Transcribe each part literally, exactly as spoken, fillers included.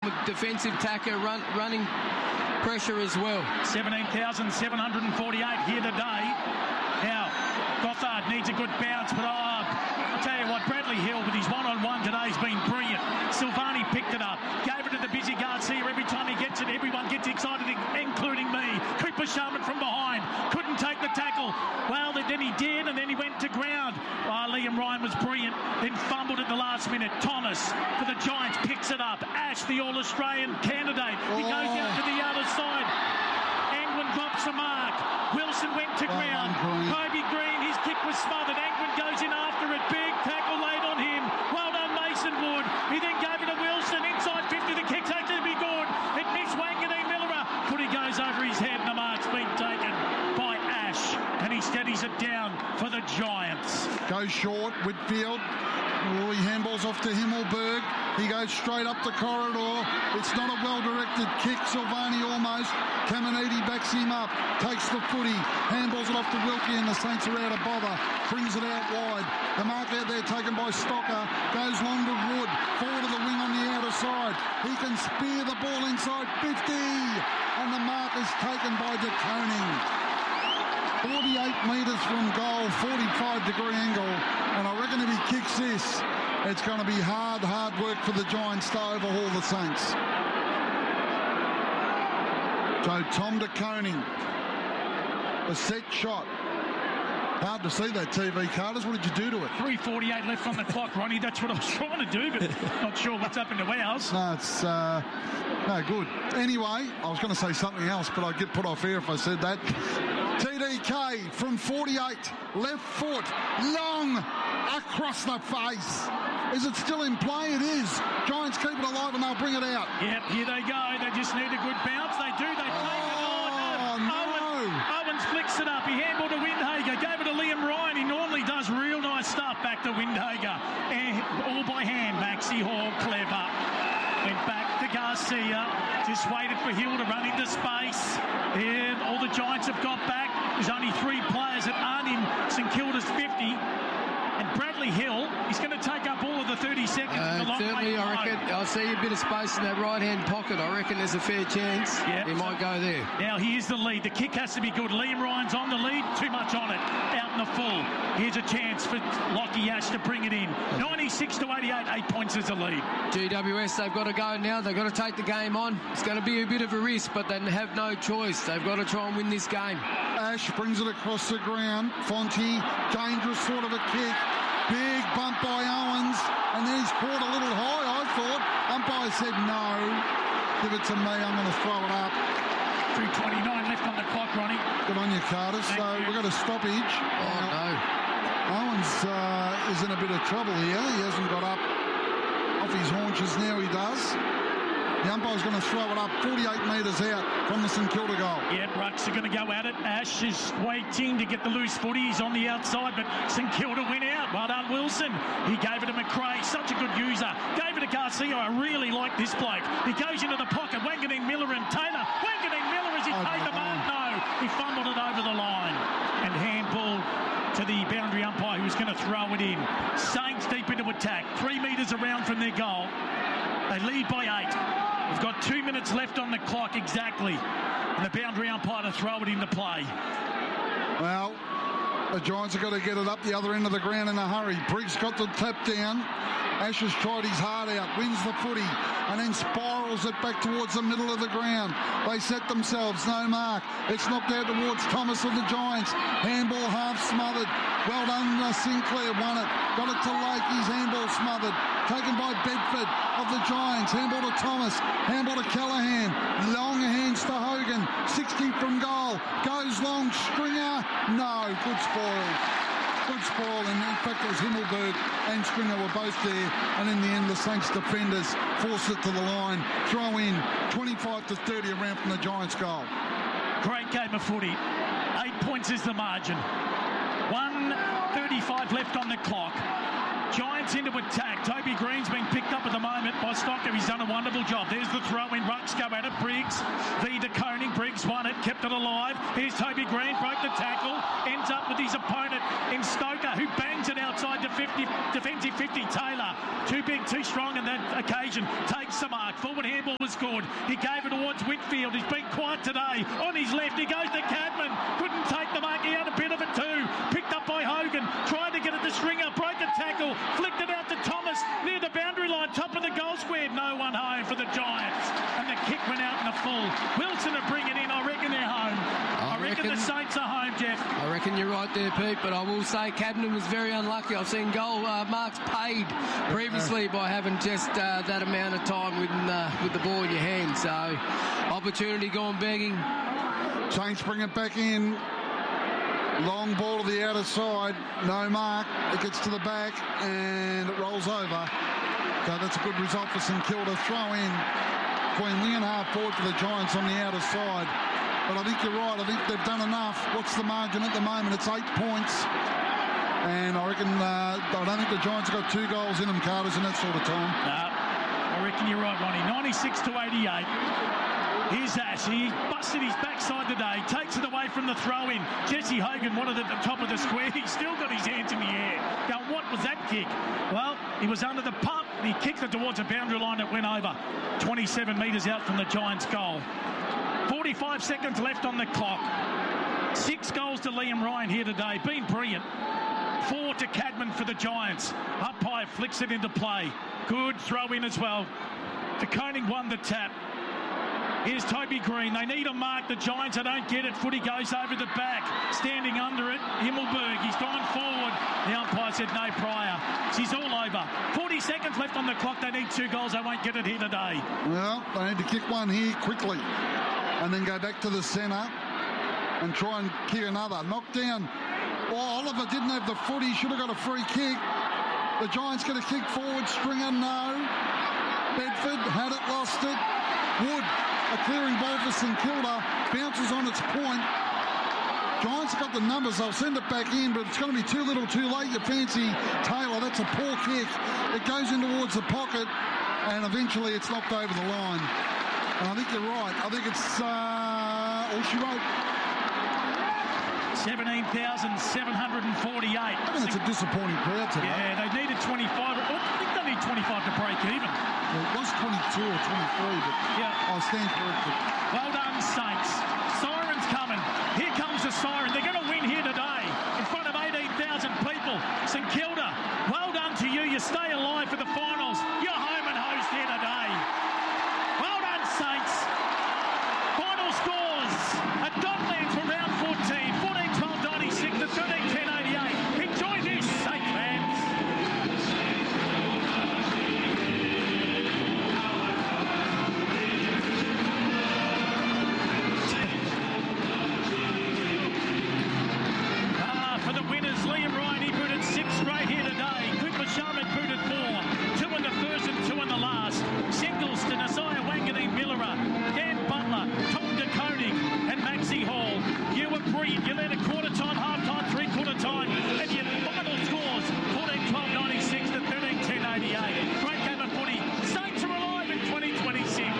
a defensive tacker run, running pressure as well. seventeen thousand seven hundred forty-eight here today. Now, Gothard needs a good bounce, but oh, I'll tell you what, Bradley Hill with his one-on-one today has been brilliant. Silvani picked it up, gave it to the busy Garcia. Every time he gets it, everyone gets excited, including me. Cooper Sharman from behind, couldn't take the tackle. Well, then he did, and then he went to ground. Oh, Liam Ryan was brilliant, then fumbled at the last minute. Thomas for the Giants picks it up. Ash, the All-Australian candidate, he goes Oh. out to the other side. Angwin drops the mark. Wilson went to Well ground. done, Green. Kobe Green, his kick was smothered. Angwin goes in after it. Big tackle laid on him. Well done, Mason Wood. He then gave it to Wilson. Inside fifty, the kick's actually to be good. It missed Wanganeen Millerer. Footy goes over his head, and the mark's been taken by Ash. And he steadies it down for the Giants. Goes short, Whitfield. Oh, he handballs off to Himmelberg. He goes straight up the corridor. It's not a well-directed kick. Silvani almost. Caminiti backs him up. Takes the footy. Handballs it off to Wilkie, and the Saints are out of bother. Brings it out wide. The mark out there taken by Stocker. Goes long to Wood. Forward to the wing on the outer side. He can spear the ball inside fifty. And the mark is taken by De Koning. forty-eight metres from goal, forty-five degree angle, and I reckon if he kicks this, it's going to be hard, hard work for the Giants to overhaul the Saints. So Tom De Koning, a set shot. Hard to see that, T V Carters. What did you do to it? three forty-eight left on the clock, Ronnie. That's what I was trying to do, but not sure what's up in the warehouse. No, it's uh, no good. Anyway, I was going to say something else, but I'd get put off air if I said that. T D K from forty-eight, left foot, long, across the face. Is it still in play? It is. Giants keep it alive and they'll bring it out. Yep, here they go. They just need a good bounce. They do. They take it. Oh, no. no. Owen, Owens flicks it up. He handballed to Windhager. Gave it to Liam Ryan. He normally does real nice stuff back to Windhager. And all by hand. Maxie Hall, clever. Went back to Garcia. Just waited for Hill to run into space. And all the Giants have got back. There's only three players that aren't in St Kilda's fifty. And Bradley Hill, he's going to take up all of the thirty seconds. Uh, the long certainly, way I below. reckon. I see a bit of space in that right-hand pocket. I reckon there's a fair chance Yep. he might go there. Now here's the lead. The kick has to be good. Liam Ryan's on the lead. Too much on it. Out in the full. Here's a chance for Lockie Ash to bring it in. ninety-six to eighty-eight. Eight points as a lead. G W S, they've got to go now. They've got to take the game on. It's going to be a bit of a risk, but they have no choice. They've got to try and win this game. Ash brings it across the ground. Fonte, dangerous sort of a kick. Big bump by Owens, and then he's caught a little high, I thought. Umpire said no. Give it to me, I'm going to throw it up. two twenty-nine left on the clock, Ronnie. Good on you, Carter. Thank so you. we've got a stoppage. Oh, no. Owens uh, is in a bit of trouble here. He hasn't got up off his haunches now, he does. The umpire's going to throw it up forty-eight metres out from the St Kilda goal. Yeah, Rucks are going to go at it. Ash is waiting to get the loose footy. He's on the outside, but St Kilda went out. Well done, Wilson. He gave it to McRae. Such a good user. Gave it to Garcia. I really like this bloke. He goes into the pocket. Wanganeen Miller and Taylor. Wanganeen Miller as he Oh, paid the no. mark. No. He fumbled it over the line. And handball to the boundary umpire who's going to throw it in. Saints deep into attack. Three metres around from their goal. They lead by eight. We've got two minutes left on the clock exactly. And the boundary umpire to throw it into play. Well, the Giants have got to get it up the other end of the ground in a hurry. Briggs got the tap down. Ash has tried his heart out, wins the footy, and then spirals it back towards the middle of the ground. They set themselves, no mark. It's knocked out towards Thomas of the Giants. Handball half smothered. Well done, uh, Sinclair won it. Got it to Lake, his handball smothered. Taken by Bedford of the Giants. Handball to Thomas. Handball to Callahan. Long hands to Hogan. sixty from goal. Goes long. Stringer. No. Good spoil. Good spoil. And in fact, it was Himmelberg and Stringer were both there. And in the end, the Saints defenders force it to the line. Throw in twenty-five to thirty around from the Giants' goal. Great game of footy. Eight points is the margin. one thirty-five left on the clock. Giants into attack. Toby Green's been picked up at the moment by Stocker. He's done a wonderful job. There's the throw in. Rucks go at it. Briggs. V. De Koning. Briggs won it. Kept it alive. Here's Toby Green. Broke the tackle. Ends up with his opponent in Stoker, who bangs it outside to fifty, defensive fifty. Taylor. Too big, too strong on that occasion. Takes missed the mark. Forward handball was good. He gave it towards Whitfield. He's been quiet today. On his left, he goes to Cadman. Couldn't take the mark. He had a bit of it too. Picked up by Hogan. Tried to get it to Stringer. Broke a tackle. Flicked it out to Thomas near the boundary line. Top of the goal square. No one home for the Giants. And the kick went out in the full. Wilson to bring it in. I reckon they're home. I, I reckon, reckon the Saints are home, Jeff. I reckon you're right there, Pete. But I will say Cadman was very unlucky. I've seen goal uh, marks paid previously by having just uh, that amount of time with, uh, with the ball in your hand. So opportunity gone begging. Saints bring it back in. Long ball to the outer side. No mark. It gets to the back and it rolls over. So that's a good result for St Kilda. Throw in Queen Leon half forward for the Giants on the outer side. But I think you're right. I think they've done enough. What's the margin at the moment? It's eight points. And I reckon, uh, I don't think the Giants have got two goals in them, Carters, in that sort of time. Uh, I reckon you're right, Ronnie. ninety-six to eighty-eight. Here's Ash. He busted his backside today. Takes it away from the throw-in. Jesse Hogan wanted it at the top of the square. He's still got his hands in the air. Now, what was that kick? Well, he was under the pump. He kicked it towards a boundary line that went over. twenty-seven metres out from the Giants' goal. forty-five seconds left on the clock. Six goals to Liam Ryan here today. Been brilliant. Four to Cadman for the Giants. Umpire flicks it into play. Good throw in as well. De Koning won the tap. Here's Toby Green. They need a mark. The Giants, they don't get it. Footy goes over the back. Standing under it, Himmelberg. He's gone forward. The umpire said no prior. She's all over. forty seconds left on the clock. They need two goals. They won't get it here today. Well, they need to kick one here quickly and then go back to the centre and try and kick another. Knock down. Oh, Oliver didn't have the footy. Should have got a free kick. The Giants get a kick forward. Stringer, no. Bedford had it, lost it. Wood, a clearing ball for St Kilda. Bounces on its point. Giants have got the numbers. They'll send it back in, but it's going to be too little too late. You fancy Taylor. That's a poor kick. It goes in towards the pocket, and eventually it's knocked over the line. And I think you're right. I think it's uh, all she wrote. seventeen thousand seven hundred forty-eight. I think it's a disappointing crowd today. Yeah, they needed twenty-five. I think they need twenty-five to break even. Well, it was twenty-two or twenty-three, but yeah. I'll stand corrected. Well done, Saints. Siren's coming. Here comes the siren. They're going to win here today in front of eighteen thousand people. St Kilda, well done to you. You stay alive for the finals. You're home and host here today. Well done, Saints. Final scores at Docklands for round fourteen. fourteen twelve ninety-six to thirteen ten eighty-eight. Enjoy this, Saints fans. Liam Ryan, he booted six straight here today. Cooper Sharman booted four. Two in the first and two in the last. Singleton, Isaiah Wanganeen Millerer, Dan Butler, Tom De Koning and Maxie Hall. You were brilliant. You led a quarter time, half time, three quarter time. And your final scores, fourteen twelve ninety-six to thirteen ten eighty-eight. Great game of footy. Saints are alive in twenty twenty-six.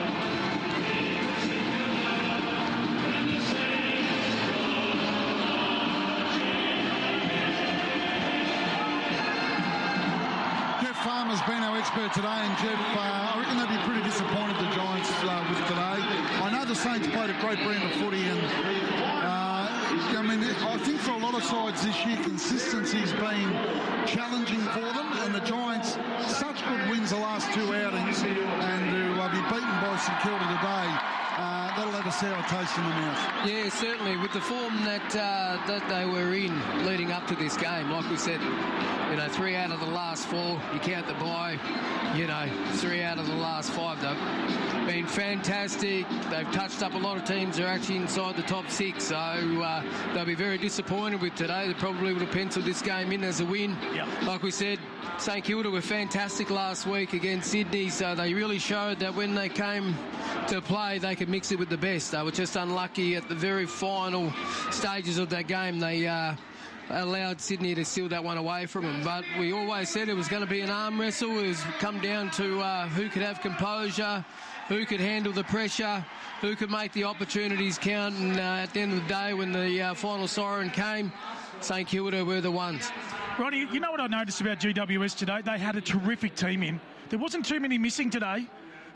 Farmer's been our expert today, and Jeff, uh, I reckon they'd be pretty disappointed the Giants uh, with today. I know the Saints played a great brand of footy, and uh, I mean, I think for a lot of sides this year, consistency's been challenging for them, and the Giants, such good wins the last two outings, and to uh, be beaten by St Kilda today, uh, that'll have a sour taste in the mouth. Yeah, certainly. With the form that uh, that they were in leading up to this game, like we said, you know, three out of the last four, you count the bye, you know, three out of the last five. They've been fantastic. They've touched up a lot of teams who are actually inside the top six, so uh, they'll be very disappointed with today. They probably would have penciled this game in as a win. Yep. Like we said, St Kilda were fantastic last week against Sydney, so they really showed that when they came to play, they could mix it with the best. They were just unlucky at the very final stages of that game. They uh, allowed Sydney to steal that one away from them. But we always said it was going to be an arm wrestle. It was come down to uh, who could have composure, who could handle the pressure, who could make the opportunities count. And uh, at the end of the day, when the uh, final siren came, St Kilda were the ones. Ronnie, you know what I noticed about G W S today? They had a terrific team in. There wasn't too many missing today.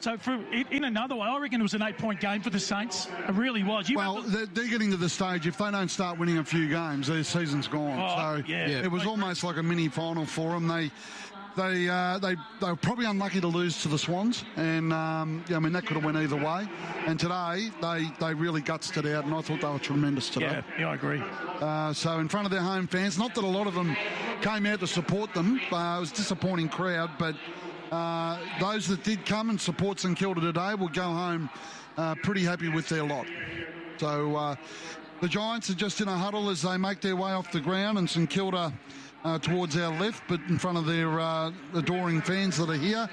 So for, in, in another way, I reckon it was an eight-point game for the Saints. It really was. You well, they're, they're getting to the stage, if they don't start winning a few games, their season's gone. Oh, so yeah. Yeah. It was almost like a mini-final for them. They... They uh, they they were probably unlucky to lose to the Swans, and um, yeah, I mean that could have went either way. And today they, they really gutsed it out, and I thought they were tremendous today. Yeah, yeah, I agree. Uh, so in front of their home fans, not that a lot of them came out to support them. Uh, it was a disappointing crowd, but uh, those that did come and support St Kilda today will go home uh, pretty happy with their lot. So uh, the Giants are just in a huddle as they make their way off the ground, and St Kilda Uh, towards our left, but in front of their uh, adoring fans that are here.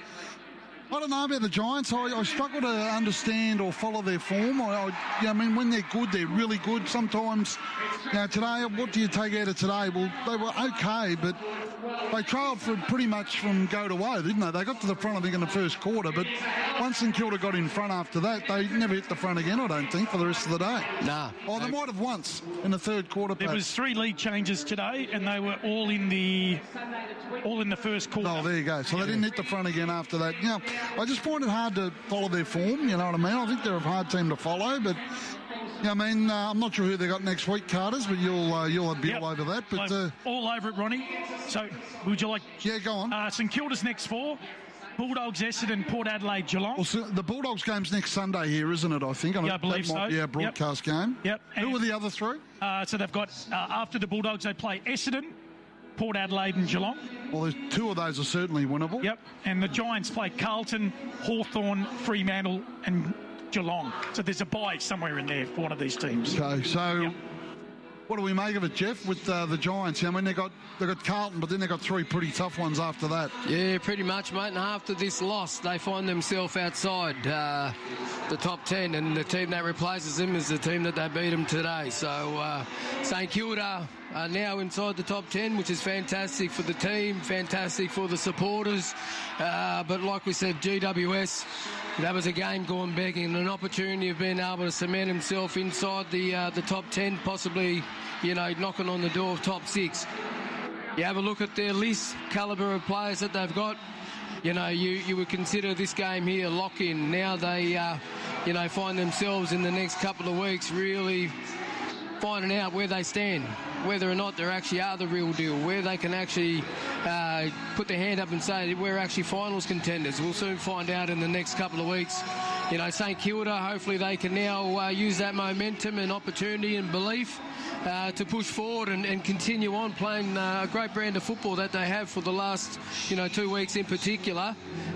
I don't know about the Giants. I, I struggle to understand or follow their form. I, I, you know, I mean, when they're good, they're really good. Sometimes, you know, today, what do you take out of today? Well, they were okay, but they trailed for pretty much from go to woe, didn't they? They got to the front, I think, in the first quarter, but once St Kilda got in front after that, they never hit the front again, I don't think, for the rest of the day. Nah. Oh, they, they might have once in the third quarter. There perhaps. was three lead changes today, and they were all in the all in the first quarter. Oh, there you go. So they didn't hit the front again after that. You know, I just find it hard to follow their form, you know what I mean? I think they're a hard team to follow, but yeah, I mean, uh, I'm not sure who they got next week, Carters, but you'll uh, you'll be yep. all over that. But uh, all over it, Ronnie. So, would you like? Yeah, go on. Uh, St Kilda's next four: Bulldogs, Essendon, Port Adelaide, Geelong. Well, so the Bulldogs game's next Sunday here, isn't it? I think. Yeah, I believe so. Might, yeah, broadcast yep. game. Yep. Who and, are the other three? Uh, so they've got uh, after the Bulldogs, they play Essendon, Port Adelaide, and Geelong. Well, there's two of those are certainly winnable. Yep. And the Giants play Carlton, Hawthorn, Fremantle, and Geelong. So there's a bye somewhere in there for one of these teams. Okay, so yep. What do we make of it, Jeff, with uh, the Giants? I mean, they got they got Carlton, but then they got three pretty tough ones after that. Yeah, pretty much, mate. And after this loss, they find themselves outside uh, the top ten, and the team that replaces them is the team that they beat them today. So uh, St Kilda are now inside the top ten, which is fantastic for the team, fantastic for the supporters. Uh, but like we said, G W S, that was a game gone begging, an opportunity of being able to cement himself inside the uh, the top ten, possibly, you know, knocking on the door of top six. You have a look at their list, calibre of players that they've got. You know, you, you would consider this game here lock-in. Now they, uh, you know, find themselves in the next couple of weeks really finding out where they stand, whether or not they actually are the real deal, where they can actually uh, put their hand up and say we're actually finals contenders. We'll soon find out in the next couple of weeks. You know, St Kilda, hopefully they can now uh, use that momentum and opportunity and belief uh, to push forward and, and continue on playing uh, a great brand of football that they have for the last, you know, two weeks in particular,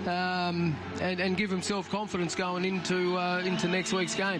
um, and, and give themselves confidence going into uh, into next week's game.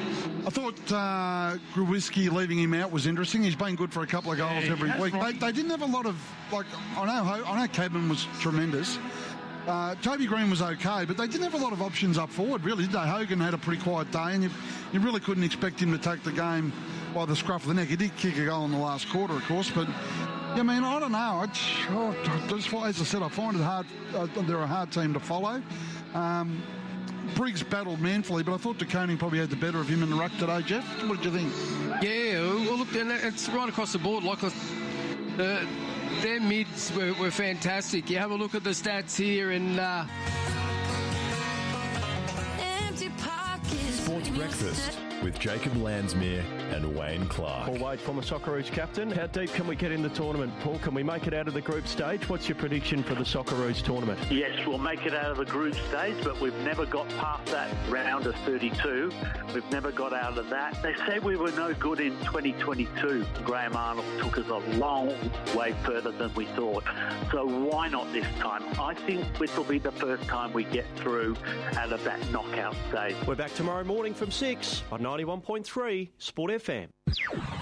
I thought uh, Grubiski leaving him out was interesting. He's been good for a couple of goals yeah, every week. They, they didn't have a lot of, like, I know I know Cabin was tremendous. Uh, Toby Green was okay, but they didn't have a lot of options up forward, really, did they? Hogan had a pretty quiet day, and you, you really couldn't expect him to take the game by the scruff of the neck. He did kick a goal in the last quarter, of course, but, I mean, I don't know. It's, oh, just, as I said, I find it hard. Uh, they're a hard team to follow. Um, Briggs battled manfully, but I thought De Koning probably had the better of him in the ruck today, Jeff. What did you think? Yeah, well, look, it's right across the board. Like, uh, their mids were, were fantastic. You have a look at the stats here, and uh... Sports Breakfast with Jacob Landsmere and Wayne Clark. Paul Wade, former Socceroos captain. How deep can we get in the tournament, Paul? Can we make it out of the group stage? What's your prediction for the Socceroos tournament? Yes, we'll make it out of the group stage, but we've never got past that round of thirty-two. We've never got out of that. They said we were no good in twenty twenty-two. Graham Arnold took us a long way further than we thought. So why not this time? I think this will be the first time we get through out of that knockout stage. We're back tomorrow morning from six on ninety-one point three Sport F M.